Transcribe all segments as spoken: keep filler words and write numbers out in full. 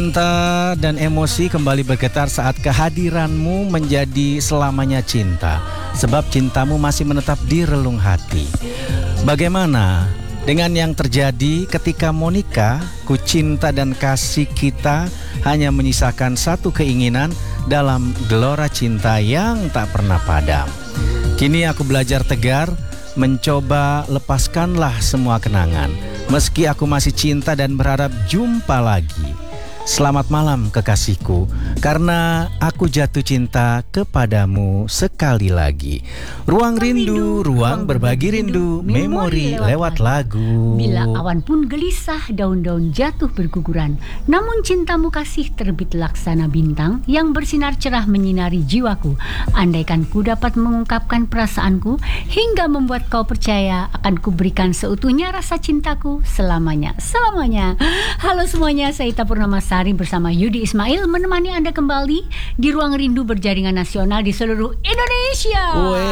Cinta dan emosi kembali bergetar saat kehadiranmu menjadi selamanya cinta. Sebab cintamu masih menetap di relung hati. Bagaimana dengan yang terjadi ketika Monica, ku cinta dan kasih kita hanya menyisakan satu keinginan dalam gelora cinta yang tak pernah padam. Kini aku belajar tegar, mencoba lepaskanlah semua kenangan. Meski aku masih cinta dan berharap jumpa lagi. Selamat malam kekasihku, karena aku jatuh cinta kepadamu sekali lagi. Ruang rindu, ruang berbagi rindu, memori lewat lagu. Bila awan pun gelisah, daun-daun jatuh berguguran, namun cintamu kasih terbit laksana bintang yang bersinar cerah menyinari jiwaku. Andaikan ku dapat mengungkapkan perasaanku hingga membuat kau percaya, akan kuberikan seutuhnya rasa cintaku selamanya, selamanya. Halo semuanya, saya Ita Purnamasari bersama Yudi Ismail menemani Anda kembali di Ruang Rindu berjaringan nasional di seluruh Indonesia.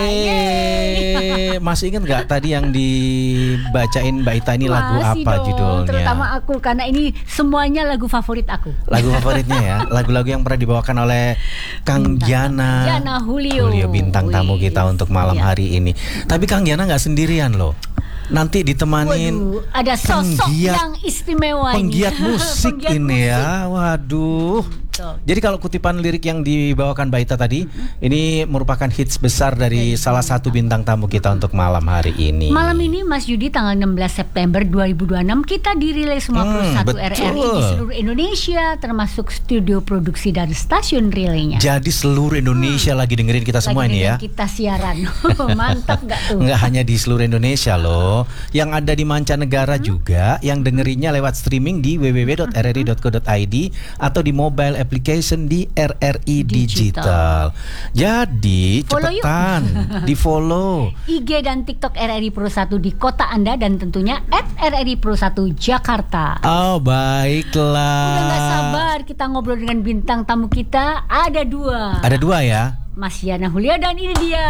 Weh, masih ingat gak tadi yang dibacain Mbak Ita ini? Masih lagu apa dong, judulnya? Terutama aku, karena ini semuanya lagu favorit aku. Lagu favoritnya ya, lagu-lagu yang pernah dibawakan oleh Kang Jana Jana Julio Julio bintang tamu kita untuk malam iya. hari ini. Tapi Kang Jana gak sendirian loh. Nanti ditemanin Waduh, ada sosok penggiat, yang istimewa penggiat ini. musik penggiat ini musik. ya. Waduh. Jadi kalau kutipan lirik yang dibawakan Mbak Ita tadi, mm-hmm. ini merupakan hits besar dari Jadi, salah satu bintang tamu kita untuk malam hari ini. Malam ini Mas Yudi, tanggal enam belas September dua ribu dua puluh enam, kita dirilis lima puluh satu hmm, R R I di seluruh Indonesia, termasuk studio produksi dan stasiun relaynya. Jadi seluruh Indonesia hmm. lagi dengerin kita semua lagi ini ya. Kita siaran. Mantap gak tuh? Enggak hanya di seluruh Indonesia loh, yang ada di mancanegara hmm. juga, yang dengerinnya lewat streaming di w w w dot r r i dot co dot i d atau di mobile application di R R I Digital. Digital. Jadi follow cepetan di follow I G dan TikTok R R I Pro satu di kota Anda, dan tentunya at R R I Pro satu Jakarta. Oh baiklah. Udah gak sabar kita ngobrol dengan bintang tamu kita. Ada dua. Ada dua ya, Mas Yana Julio, dan ini dia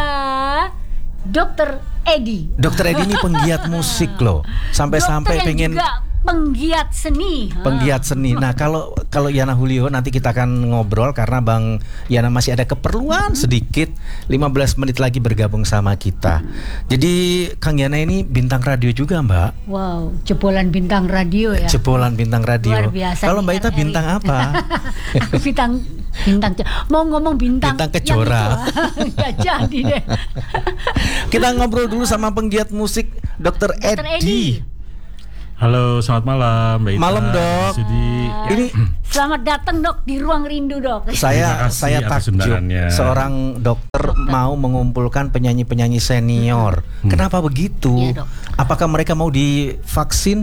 Dokter Edi. Dokter Edi ini penggiat musik loh. Sampai-sampai pengen juga penggiat seni. Penggiat seni. Nah, kalau kalau Yana Julio nanti kita akan ngobrol karena Bang Yana masih ada keperluan mm-hmm. sedikit, lima belas menit lagi bergabung sama kita. Jadi Kang Yana ini bintang radio juga, Mbak. Wow, jebolan bintang radio ya. Jebolan bintang radio. Luar biasa. Kalau Mbak Ita bintang apa? bintang bintang mau ngomong bintang bintang kejora. Enggak jadi deh. Kita ngobrol dulu sama penggiat musik Dokter Edi. Edi. Halo, selamat malam Mbak Ita. Malam Dok. Sudi. Ini selamat datang Dok di Ruang Rindu Dok. Saya saya takjub seorang dokter, dokter mau mengumpulkan penyanyi-penyanyi senior. Hmm. Kenapa begitu? Ya, apakah mereka mau divaksin?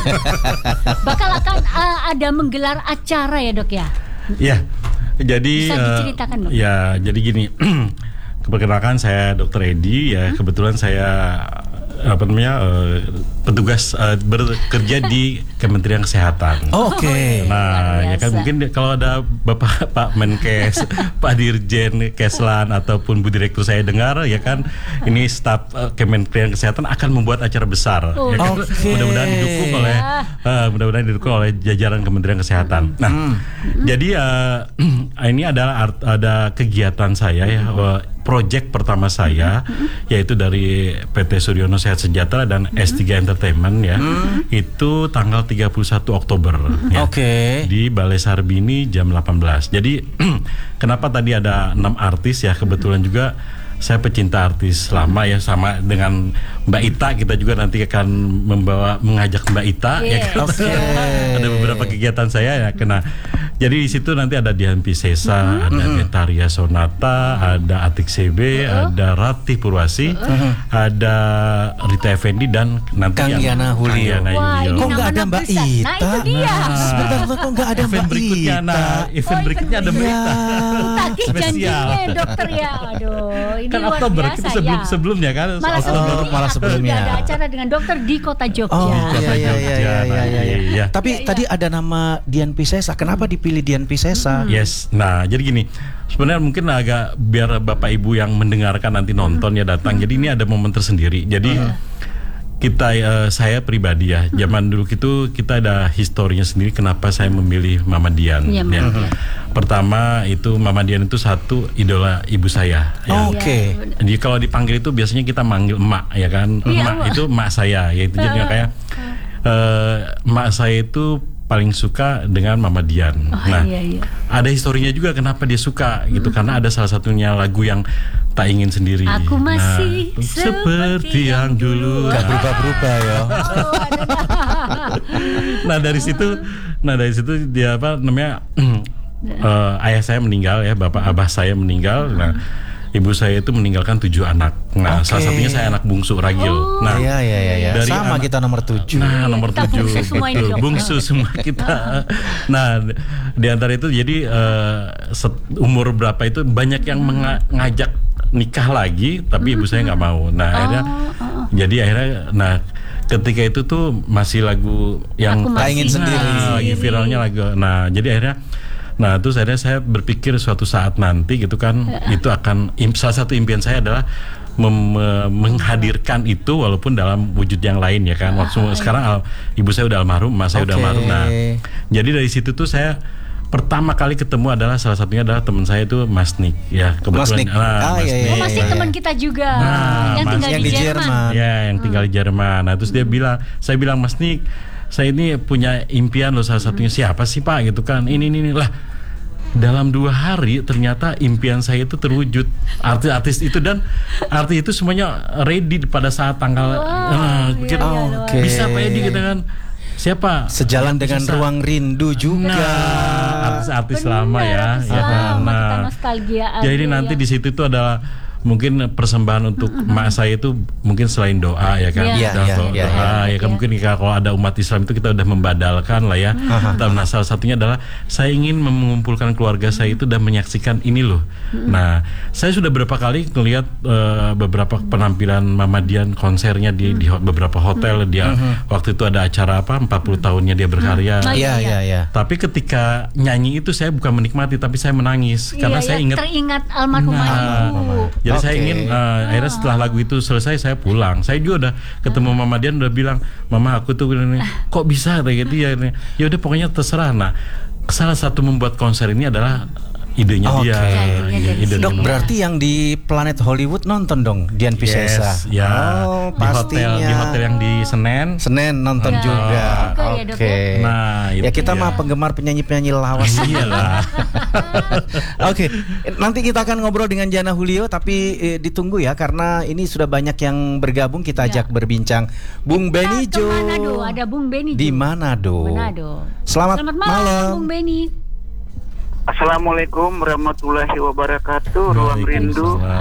Bakal akan uh, ada menggelar acara ya Dok ya? Iya. Jadi bisa diceritakan Dok? Uh, ya, jadi gini. Keperkenalkan saya Dokter Edi ya. Hmm? Kebetulan saya apa namanya uh, petugas uh, bekerja di Kementerian Kesehatan. Oke. Okay. Nah, ya kan mungkin kalau ada Bapak Pak Menkes, Pak Dirjen Keslan ataupun Bu Direktur saya dengar ya kan, ini staf uh, Kementerian Kesehatan akan membuat acara besar. Oh. Ya kan, okay. mudah-mudahan didukung oleh uh, mudah-mudahan didukung oleh jajaran Kementerian Kesehatan. Nah, hmm. jadi uh, ini adalah art, ada kegiatan saya ya. Uh, Project pertama saya mm-hmm. yaitu dari P T Suryono Sehat Sejahtera dan mm-hmm. S tiga Entertainment ya. Mm-hmm. Itu tanggal tiga puluh satu Oktober mm-hmm. ya. Oke. Okay. Di Balai Sarbini jam delapan belas. Jadi kenapa tadi ada enam artis ya, kebetulan juga saya pecinta artis lama ya, sama dengan Mbak Ita, kita juga nanti akan membawa mengajak Mbak Ita yeah. ya kan. Okay. Ada beberapa kegiatan saya ya kena. Jadi di situ nanti ada Dian Piscesa, mm-hmm. ada Betaria Sonata, ada Atik C B, uh-huh. ada Ratih Purwasi, uh-huh. ada Rita Effendi dan nanti Kang Yana Julio. Wah, kok nggak ada Mbak Ita? Nah itu dia. Nah, sebentar, kok nggak ada event Mbak berikutnya, Ita? Nah, event oh, berikutnya ada Mbak Ita. Tagih janjinya dokter ya. Aduh, ini kan luar Oktober biasa, kita sebelum ya. sebelumnya kan. Malah sebelumnya, oh, malah sebelumnya. ada acara dengan dokter di Kota Jogja. Oh iya iya iya iya iya. iya. iya. Tapi ya, tadi ya. ada nama Dian Piscesa. Kenapa dipilih Dian Piscesa? Hmm. Yes. Nah, jadi gini. Sebenarnya mungkin agak biar Bapak Ibu yang mendengarkan nanti nonton ya datang. Jadi ini ada momen tersendiri. Jadi uh. kita uh, saya pribadi ya, zaman dulu itu kita ada historinya sendiri kenapa saya memilih Mama Dian. Iya, ya. Mama Dian. Pertama itu Mama Dian itu satu idola ibu saya. Ya. Oke. Okay. Jadi kalau dipanggil itu biasanya kita manggil emak ya kan. Iya, Emak emak. itu emak saya, yaitu jadi kayak uh, emak saya itu paling suka dengan Mama Dian. Oh, nah, iya, iya. ada historinya juga kenapa dia suka gitu, karena ada salah satunya lagu yang tak ingin sendiri. Aku masih nah, seperti seperti yang dulu. Gak berubah-berubah ya. Nah dari situ, nah dari situ dia apa namanya uh, ayah saya meninggal ya, bapak abah saya meninggal. Nah ibu saya itu meninggalkan tujuh anak. Nah Oke. salah satunya saya anak bungsu Ragil. Oh. Nah Iya iya iya. Ya. dari Sama anak- kita nomor tujuh. Nah nomor Kita tujuh bungsu semua ini, betul, Dok. bungsu semua kita. Nah di antara itu jadi uh, set- umur berapa itu banyak yang menga- ngajak nikah lagi, tapi ibu saya nggak mau. Nah akhirnya, jadi akhirnya, nah ketika itu tuh masih lagu yang Aku Tak masih ingin sendiri. Nah, lagi viralnya lagu. Nah jadi akhirnya, nah terus akhirnya saya berpikir suatu saat nanti gitu kan, itu akan im- salah satu impian saya adalah mem- me- menghadirkan itu walaupun dalam wujud yang lain ya kan. Waktu sekarang al- ibu saya udah almarhum, emak saya udah Oke. almarhum. Nah jadi dari situ tuh saya pertama kali ketemu adalah salah satunya adalah teman saya itu Mas Nick ya, kebetulan. Mas Nick. Nah, Ah, Mas iya, iya, Nick. Oh, masih iya. teman kita juga Nah, yang Mas- tinggal yang di di Jerman. Jerman. Ya, yang tinggal di Jerman. Nah, terus dia bilang, saya bilang Mas Nick, saya ini punya impian loh, salah satunya siapa sih Pak gitu kan? Ini ini, ini. Lah. Dalam dua hari ternyata impian saya itu terwujud, artis-artis itu, dan artis itu semuanya ready pada saat tanggal. Nah, iya, pikir, iya, oh, Oke. bisa Pak Edi gitu kan? Siapa? Sejalan dengan Bisa. Ruang Rindu juga. Nah, artis-artis Benar, lama ya, artis ya kan? lama, kita Nah, nostalgia jadi aduh, nanti ya. di situ itu adalah mungkin persembahan untuk emak saya itu mungkin selain doa ya kan, Iya, Doa- iya, doa, iya, doa, iya. ya kan, mungkin jika kalau ada umat Islam itu kita udah membadalkan lah ya. Nah salah satunya adalah saya ingin mengumpulkan keluarga saya itu dan menyaksikan ini loh. Nah saya sudah beberapa kali melihat eh, beberapa penampilan Mama Dian konsernya di, di ho- beberapa hotel dia waktu itu ada acara apa empat puluh tahunnya dia berkarya. Oh, Iya iya iya. Tapi ketika nyanyi itu saya bukan menikmati, tapi saya menangis karena Iya, saya ya, ingat. teringat almarhumah Nah, ibu. Jadi saya Oke. ingin uh, akhirnya setelah lagu itu selesai saya pulang. Saya juga udah ketemu Mama Dian, udah bilang, "Mama, aku tuh ini kok bisa kayak gitu ya." ini." Ya udah pokoknya terserah. Nah, salah satu membuat konser ini adalah idenya Oke. dia. Ya, idenya Ide- dari idenya Dok, dia. berarti yang di Planet Hollywood nonton dong Dian Piscesa. Yes, ya. Oh, Di hotel, pastinya. di hotel yang di Senen. Senin nonton Ya. juga. Oke, Oke. ya, Dok, ya. Nah, itu ya kita dia. mah penggemar penyanyi-penyanyi lawas. Iyalah. Oke, nanti kita akan ngobrol dengan Jana Julio, tapi eh, ditunggu ya karena ini sudah banyak yang bergabung, kita Ya. ajak berbincang. Bung Beni Kita Jo. ke Manado, ada Bung Beni Jo. Di Manado. Manado. Selamat, Selamat malam, Bung Beni. Assalamualaikum warahmatullahi wabarakatuh. Ruang Rindu. Waalaikumsalam.